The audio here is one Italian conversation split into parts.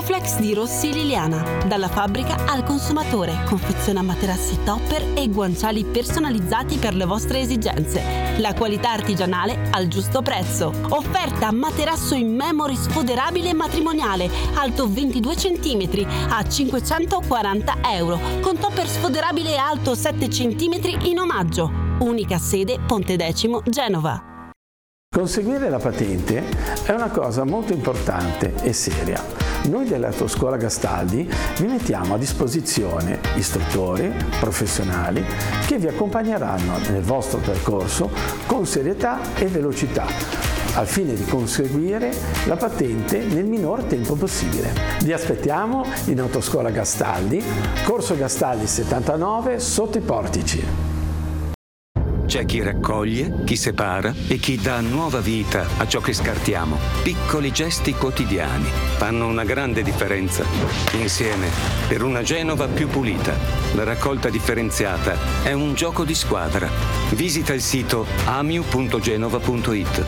Dorflex di Rossi Liliana. Dalla fabbrica al consumatore. Confeziona materassi topper e guanciali personalizzati per le vostre esigenze. La qualità artigianale al giusto prezzo. Offerta materasso in memory sfoderabile matrimoniale, alto 22 cm a €540, con topper sfoderabile alto 7 cm in omaggio. Unica sede Pontedecimo, Genova. Conseguire la patente è una cosa molto importante e seria. Noi dell'Autoscuola Gastaldi vi mettiamo a disposizione istruttori professionali che vi accompagneranno nel vostro percorso con serietà e velocità, al fine di conseguire la patente nel minor tempo possibile. Vi aspettiamo in Autoscuola Gastaldi, Corso Gastaldi 79, sotto i Portici. C'è chi raccoglie, chi separa e chi dà nuova vita a ciò che scartiamo. Piccoli gesti quotidiani fanno una grande differenza. Insieme, per una Genova più pulita. La raccolta differenziata è un gioco di squadra. Visita il sito amiu.genova.it.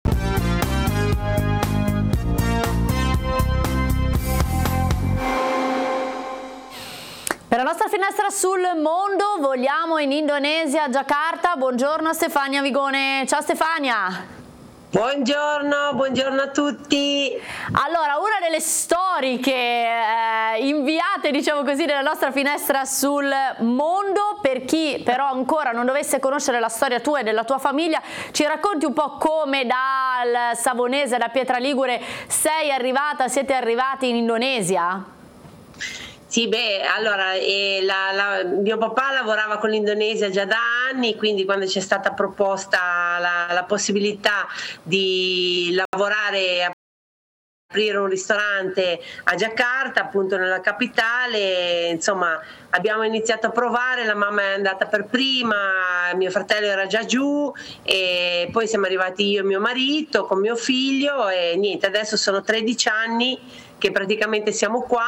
Per la nostra finestra sul mondo vogliamo in Indonesia, Giacarta. Buongiorno Stefania Vigone. Ciao Stefania. Buongiorno a tutti. Allora, una delle storiche inviate, diciamo così, nella nostra finestra sul mondo, per chi però ancora non dovesse conoscere la storia tua e della tua famiglia, ci racconti un po' come dal Savonese, da Pietra Ligure, siete arrivati in Indonesia? Sì, allora mio papà lavorava con l'Indonesia già da anni, quindi quando c'è stata proposta la possibilità di lavorare, aprire un ristorante a Giacarta, appunto nella capitale, insomma abbiamo iniziato a provare, la mamma è andata per prima, mio fratello era già giù e poi siamo arrivati io e mio marito con mio figlio e niente, adesso sono 13 anni che praticamente siamo qua.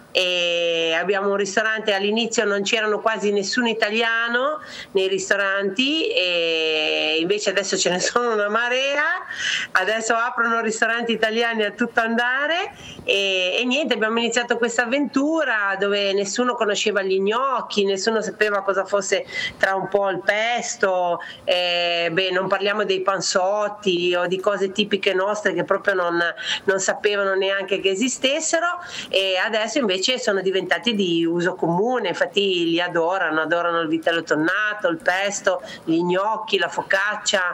E abbiamo un ristorante, all'inizio non c'erano quasi nessun italiano nei ristoranti e invece adesso ce ne sono una marea, adesso aprono ristoranti italiani a tutto andare e niente, abbiamo iniziato questa avventura dove nessuno conosceva gli gnocchi, nessuno sapeva cosa fosse tra un po' il pesto, non parliamo dei panzotti o di cose tipiche nostre che proprio non sapevano neanche che esistessero e adesso invece sono diventati di uso comune, infatti li adorano il vitello tonnato, il pesto, gli gnocchi, la focaccia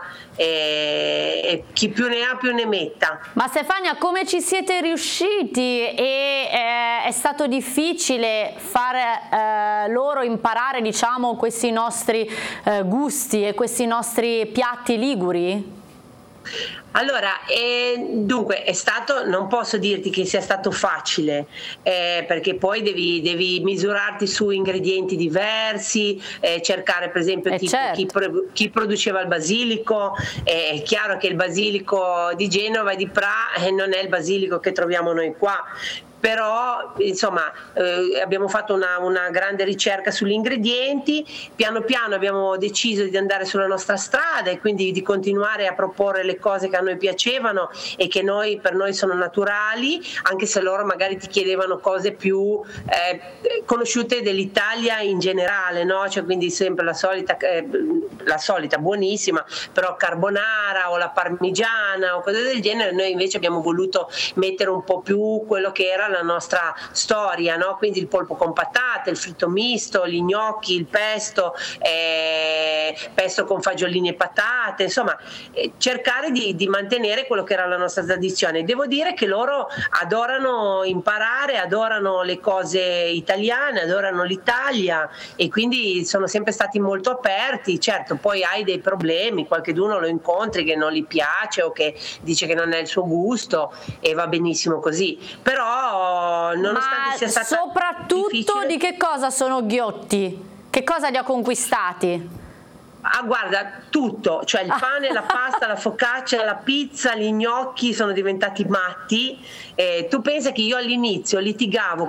e chi più ne ha più ne metta. Ma Stefania, come ci siete riusciti e è stato difficile fare loro imparare, diciamo, questi nostri gusti e questi nostri piatti liguri? Allora, dunque non posso dirti che sia stato facile, perché poi devi misurarti su ingredienti diversi, cercare per esempio chi produceva il basilico, è chiaro che il basilico di Genova e di Pra non è il basilico che troviamo noi qua. Però insomma abbiamo fatto una grande ricerca sugli ingredienti, piano piano abbiamo deciso di andare sulla nostra strada e quindi di continuare a proporre le cose che a noi piacevano e che per noi sono naturali, anche se loro magari ti chiedevano cose più conosciute dell'Italia in generale, no? Cioè, quindi sempre la solita buonissima, però carbonara o la parmigiana o cose del genere. Noi invece abbiamo voluto mettere un po' più quello che era la nostra storia, no? Quindi il polpo con patate, il fritto misto, gli gnocchi, il pesto con fagiolini e patate, insomma cercare di mantenere quello che era la nostra tradizione. Devo dire che loro adorano imparare, adorano le cose italiane, adorano l'Italia e quindi sono sempre stati molto aperti. Certo, poi hai dei problemi, qualcheduno lo incontri che non gli piace o che dice che non è il suo gusto e va benissimo così, però nonostante sia stata soprattutto difficile... Di che cosa sono ghiotti? Che cosa li ha conquistati? Ah, guarda, tutto, cioè il pane, la pasta, la focaccia, la pizza, gli gnocchi sono diventati matti. Tu pensa che io all'inizio litigavo